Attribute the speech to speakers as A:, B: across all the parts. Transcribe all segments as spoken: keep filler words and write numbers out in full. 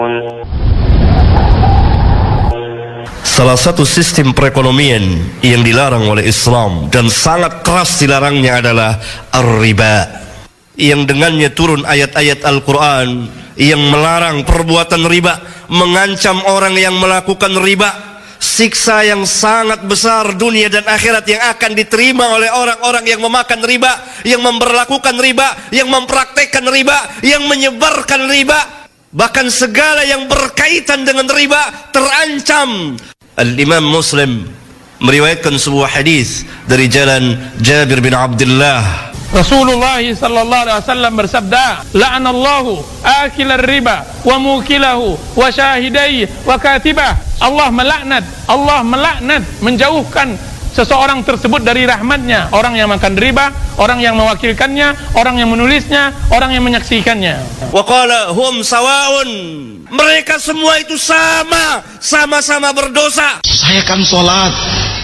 A: Salah satu sistem perekonomian yang dilarang oleh Islam dan sangat keras dilarangnya adalah ar-riba, yang dengannya turun ayat-ayat Al-Quran yang melarang perbuatan riba, mengancam orang yang melakukan riba siksa yang sangat besar dunia dan akhirat yang akan diterima oleh orang-orang yang memakan riba, yang memperlakukan riba, yang mempraktekkan riba, yang menyebarkan riba. Bahkan segala yang berkaitan dengan riba terancam. Al-Imam Muslim meriwayatkan sebuah hadis dari jalan Jabir bin Abdullah.
B: Rasulullah sallallahu alaihi wasallam bersabda, la'anallahu akilar riba wa mukilahu wa syahidai wa katibah. Allah melaknat, Allah melaknat, menjauhkan seseorang tersebut dari rahmatnya. Orang yang makan riba, orang yang mewakilkannya, orang yang menulisnya, orang yang menyaksikannya.
A: Wa qala hum sawaun, mereka semua itu sama, sama-sama berdosa.
C: Saya kan sholat,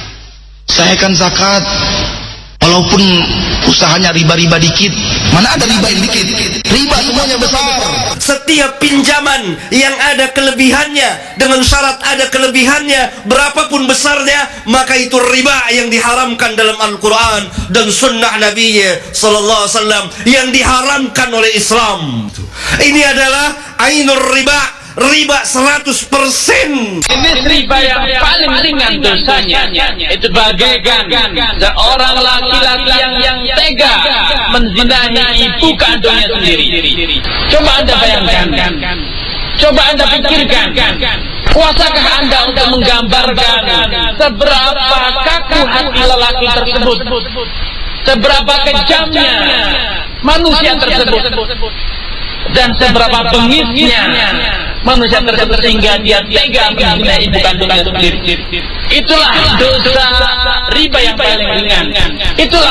C: saya kan zakat, walaupun usahanya riba-riba dikit. Mana ada riba yang dikit? Riba semuanya besar.
A: Setiap pinjaman yang ada kelebihannya dengan syarat ada kelebihannya berapapun besarnya, maka itu riba yang diharamkan dalam Al-Quran dan sunnah Nabi sallallahu alaihi wasallam yang diharamkan oleh Islam. Ini adalah ainur riba, riba seratus persen.
D: Ini riba yang paling ringan dosanya. Itu bagaikan seorang laki-laki yang yang tega menzinahi ibu kandungnya sendiri. Coba Anda bayangkan, coba Anda pikirkan, kuasakah Anda untuk menggambarkan seberapa kaku hati lelaki tersebut, seberapa kejamnya manusia tersebut, dan seberapa bengisnya manusia tersebut sehingga dia tega menzinahi ibu kandungnya sendiri. Itulah dosa riba yang paling ringan. Itulah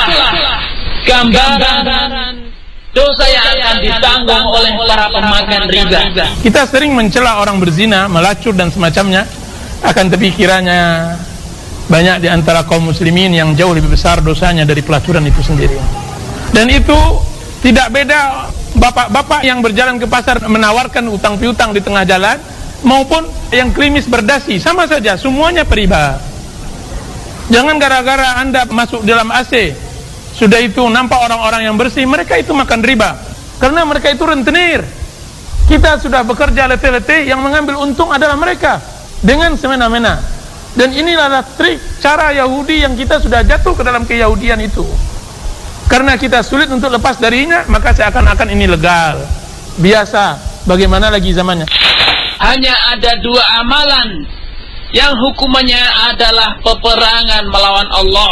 D: gambaran dosa yang akan ditanggung oleh para pemakan riba.
B: Kita sering mencela orang berzina, melacur dan semacamnya, akan tapi kiranya banyak di antara kaum muslimin yang jauh lebih besar dosanya dari pelacuran itu sendiri. Dan itu tidak beda bapak-bapak yang berjalan ke pasar menawarkan utang piutang di tengah jalan, maupun yang klimis berdasi, sama saja, semuanya periba. Jangan gara-gara Anda masuk dalam A C, sudah itu nampak orang-orang yang bersih, mereka itu makan riba, karena mereka itu rentenir. Kita sudah bekerja letih-letih, yang mengambil untung adalah mereka dengan semena-mena. Dan inilah trik cara Yahudi yang kita sudah jatuh ke dalam keyahudian itu. Karena kita sulit untuk lepas darinya, maka seakan-akan ini legal, biasa. Bagaimana lagi zamannya?
D: Hanya ada dua amalan yang hukumannya adalah peperangan melawan Allah.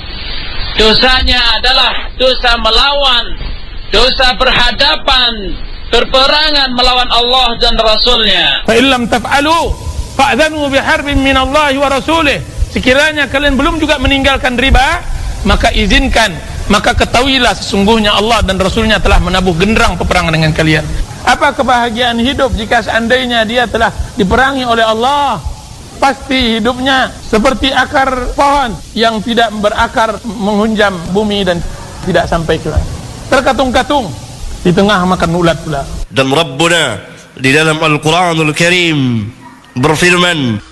D: Dosanya adalah dosa melawan, dosa berhadapan, berperangan melawan Allah dan Rasulnya.
B: Fa illam taf'alu fa'dhanu biharbin minallahi wa rasulih. Sekiranya kalian belum juga meninggalkan riba, maka izinkan, maka ketahuilah sesungguhnya Allah dan Rasulnya telah menabuh genderang peperangan dengan kalian. Apa kebahagiaan hidup jika seandainya dia telah diperangi oleh Allah? Pasti hidupnya seperti akar pohon yang tidak berakar menghunjam bumi dan tidak sampai ke langit, terkatung-katung di tengah makan ulat pula.
A: Dan Rabbuna di dalam Al-Quranul Karim berfirman,